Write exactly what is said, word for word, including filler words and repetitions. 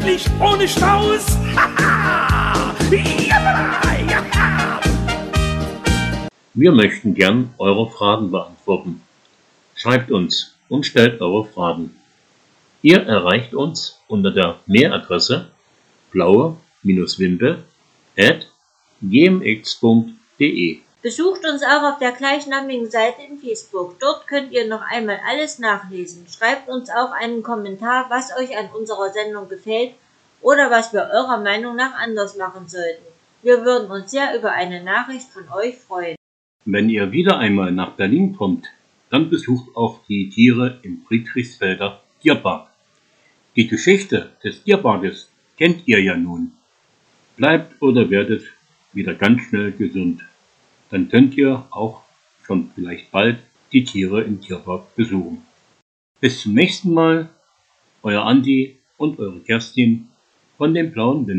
endlich ohne Staus. Haha! Ja! Wir möchten gern eure Fragen beantworten. Schreibt uns und stellt eure Fragen. Ihr erreicht uns unter der Mailadresse blaue-wimpe at gmx punkt de. Besucht uns auch auf der gleichnamigen Seite in Facebook. Dort könnt ihr noch einmal alles nachlesen. Schreibt uns auch einen Kommentar, was euch an unserer Sendung gefällt oder was wir eurer Meinung nach anders machen sollten. Wir würden uns sehr über eine Nachricht von euch freuen. Wenn ihr wieder einmal nach Berlin kommt, dann besucht auch die Tiere im Friedrichsfelder Tierpark. Die Geschichte des Tierparkes kennt ihr ja nun. Bleibt oder werdet wieder ganz schnell gesund. Dann könnt ihr auch schon vielleicht bald die Tiere im Tierpark besuchen. Bis zum nächsten Mal, euer Andi und eure Kerstin von den Blauen Wimpen.